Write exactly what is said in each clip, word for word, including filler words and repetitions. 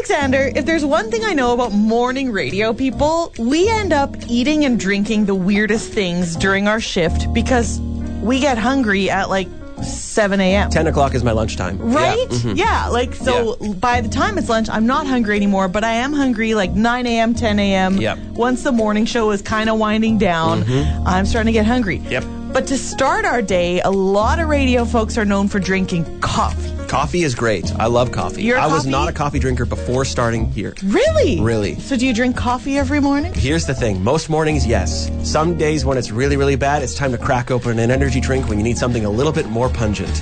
Alexander, if there's one thing I know about morning radio people, we end up eating and drinking the weirdest things during our shift because we get hungry at like seven a.m. ten o'clock is my lunchtime. Right? Yeah, mm-hmm. yeah like, so yeah. by the time it's lunch, I'm not hungry anymore, but I am hungry like nine a.m., ten a.m. Yep. Once the morning show is kind of winding down, mm-hmm. I'm starting to get hungry. Yep. But to start our day, a lot of radio folks are known for drinking coffee. Coffee is great. I love coffee. You're a I was coffee? not a coffee drinker before starting here. Really? Really. So do you drink coffee every morning? Here's the thing. Most mornings, yes. Some days when it's really, really bad, it's time to crack open an energy drink when you need something a little bit more pungent.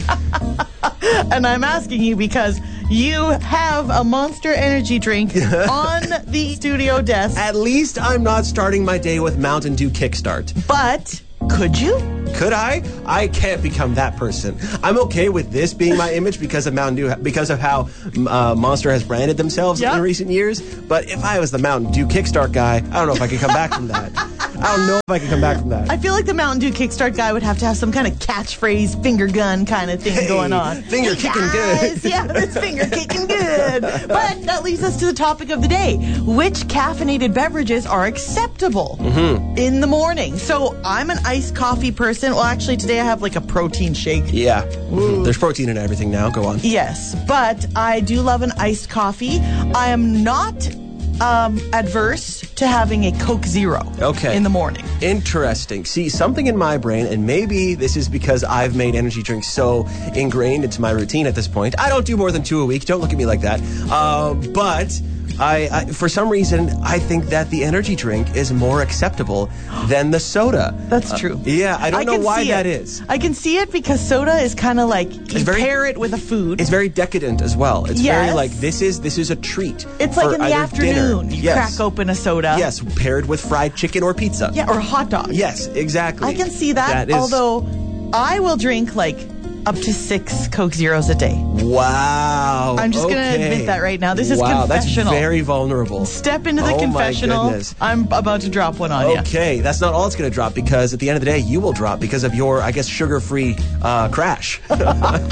And I'm asking you because you have a Monster Energy drink on the studio desk. At least I'm not starting my day with Mountain Dew Kickstart. But could you? Could I? I can't become that person. I'm okay with this being my image because of Mountain Dew, because of how uh, Monster has branded themselves yep. in recent years. But if I was the Mountain Dew Kickstart guy, I don't know if I could come back from that. I don't know if I can come back from that. I feel like the Mountain Dew Kickstart guy would have to have some kind of catchphrase, finger gun kind of thing hey, going on. Finger hey kicking guys, good. Yeah, it's finger kicking good. But that leads us to the topic of the day. Which caffeinated beverages are acceptable mm-hmm. in the morning? So I'm an iced coffee person. Well, actually, today I have like a protein shake. Yeah. Mm-hmm. There's protein in everything now. Go on. Yes. But I do love an iced coffee. I am not um, adverse to having a Coke Zero okay. in the morning. Interesting. See, something in my brain, and maybe this is because I've made energy drinks so ingrained into my routine at this point. I don't do more than two a week. Don't look at me like that. Uh, but I, I, for some reason, I think that the energy drink is more acceptable than the soda. That's true. Uh, yeah, I don't I know why that it. is. I can see it because soda is kind of like, you it's very, pair it with a food. It's very decadent as well. It's yes. very like, this is this is a treat. It's like in the afternoon, dinner. you yes. crack open a soda. Yes, paired with fried chicken or pizza. Yeah, or a hot dog. Yes, exactly. I can see that, that is, although I will drink like up to six Coke Zeros a day. Wow. I'm just okay. going to admit that right now. This is wow, confessional. That's very vulnerable. Step into the oh confessional. My goodness. I'm about to drop one on you. Okay, that's not all it's going to drop because at the end of the day, you will drop because of your, I guess, sugar-free uh, crash. It's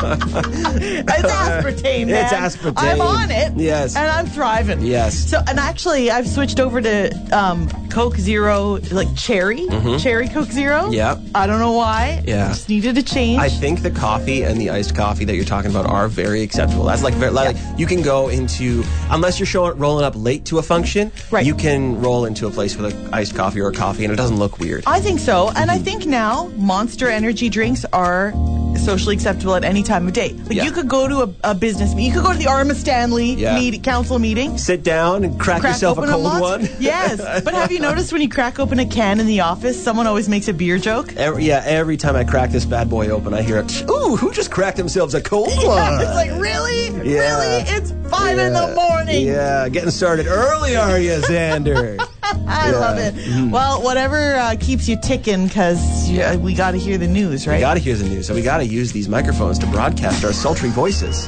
aspartame, man. It's aspartame. I'm on it. Yes. And I'm thriving. Yes. So, and actually, I've switched over to um, Coke Zero, like cherry, mm-hmm. cherry Coke Zero. Yeah. I don't know why. Yeah. I just needed a change. I think the coffee and the iced coffee that you're talking about are very acceptable. That's like, very, like yeah. you can go into, unless you're showing, rolling up late to a function, right. you can roll into a place with an iced coffee or a coffee and it doesn't look weird. I think so. And mm-hmm. I think now Monster Energy drinks are socially acceptable at any time of day. Like yeah. you could go to a, a business meeting. You could go to the Arma Stanley yeah. meet, council meeting. Sit down and crack, crack yourself a cold a one. Yes. But have you noticed when you crack open a can in the office, someone always makes a beer joke? Every, yeah, every time I crack this bad boy open, I hear it, ooh, who just cracked themselves a cold yeah, one? It's like, really? Yeah. Really? It's five yeah. in the morning. Yeah, getting started early, are you, Xander? I yeah. love it. Mm. Well, whatever uh, keeps you ticking, because uh, we got to hear the news, right? We got to hear the news, so we got to use these microphones to broadcast our sultry voices.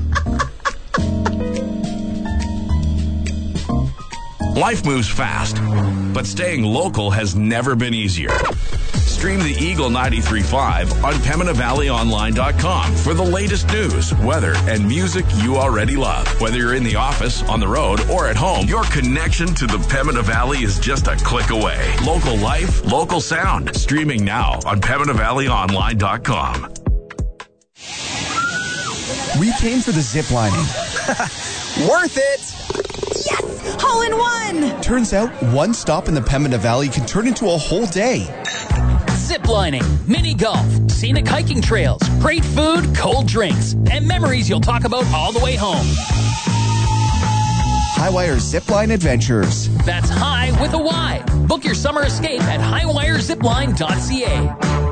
Life moves fast, but staying local has never been easier. Stream the Eagle ninety-three point five on Pembina Valley Online dot com for the latest news, weather, and music you already love. Whether you're in the office, on the road, or at home, your connection to the Pembina Valley is just a click away. Local life, local sound. Streaming now on Pembina Valley Online dot com. We came for the zip lining. Worth it! Yes! Hole in one! Turns out, one stop in the Pembina Valley can turn into a whole day. Ziplining, mini golf, scenic hiking trails, great food, cold drinks, and memories you'll talk about all the way home. Highwire Zipline Adventures. That's high with a Y. Book your summer escape at highwire zipline dot c a.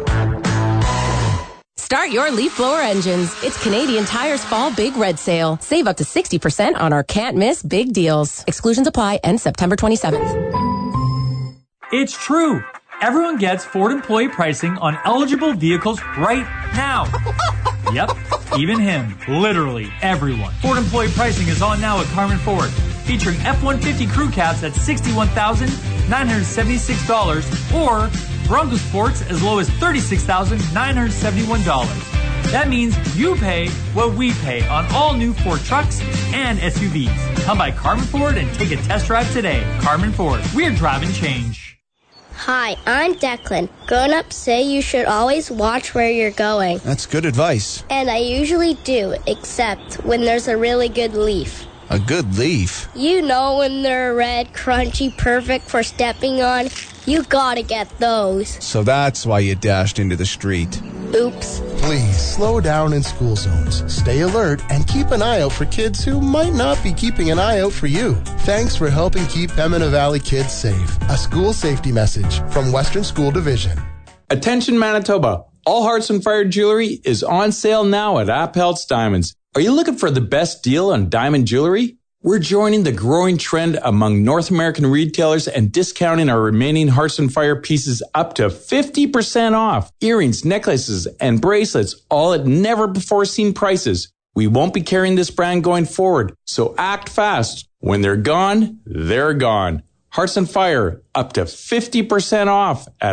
Start your leaf blower engines. It's Canadian Tire's Fall Big Red Sale. Save up to sixty percent on our can't miss big deals. Exclusions apply. End September twenty-seventh. It's true. Everyone gets Ford employee pricing on eligible vehicles right now. Yep, even him. Literally everyone. Ford employee pricing is on now at Carmen Ford, featuring F one fifty crew cabs at sixty-one thousand nine hundred seventy-six dollars or Bronco Sports as low as thirty-six thousand nine hundred seventy-one dollars. That means you pay what we pay on all new Ford trucks and S U Vs. Come by Carmen Ford and take a test drive today. Carmen Ford, we're driving change. Hi, I'm Declan. Grown-ups say you should always watch where you're going. That's good advice. And I usually do, except when there's a really good leaf. A good leaf? You know when they're red, crunchy, perfect for stepping on? You gotta get those. So that's why you dashed into the street. Oops. Please slow down in school zones. Stay alert and keep an eye out for kids who might not be keeping an eye out for you. Thanks for helping keep Pembina Valley kids safe. A school safety message from Western School Division. Attention Manitoba. All Hearts and Fire jewelry is on sale now at Appelt's Diamonds. Are you looking for the best deal on diamond jewelry? We're joining the growing trend among North American retailers and discounting our remaining Hearts and Fire pieces up to fifty percent off. Earrings, necklaces, and bracelets, all at never-before-seen prices. We won't be carrying this brand going forward, so act fast. When they're gone, they're gone. Hearts and Fire, up to fifty percent off at